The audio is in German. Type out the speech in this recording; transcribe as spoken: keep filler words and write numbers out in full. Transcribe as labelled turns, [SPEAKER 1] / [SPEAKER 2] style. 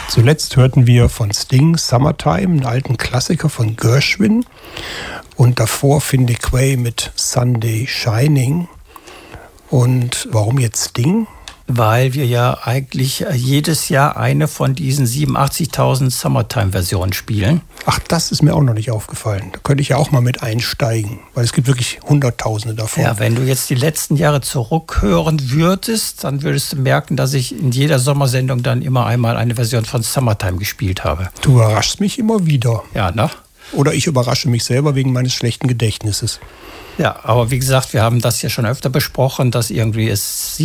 [SPEAKER 1] Zuletzt hörten wir von Sting Summertime, einen alten Klassiker von Gershwin. Und davor Finde Quay mit Sunday Shining. Und warum jetzt Sting?
[SPEAKER 2] Weil wir ja eigentlich jedes Jahr eine von diesen siebenundachtzigtausend Summertime-Versionen spielen.
[SPEAKER 1] Ach, das ist mir auch noch nicht aufgefallen. Da könnte ich ja auch mal mit einsteigen, weil es gibt wirklich Hunderttausende davon.
[SPEAKER 2] Ja, wenn du jetzt die letzten Jahre zurückhören würdest, dann würdest du merken, dass ich in jeder Sommersendung dann immer einmal eine Version von Summertime gespielt habe.
[SPEAKER 1] Du überraschst mich immer wieder.
[SPEAKER 2] Ja, ne?
[SPEAKER 1] Oder ich überrasche mich selber wegen meines schlechten Gedächtnisses.
[SPEAKER 2] Ja, aber wie gesagt, wir haben das ja schon öfter besprochen, dass irgendwie es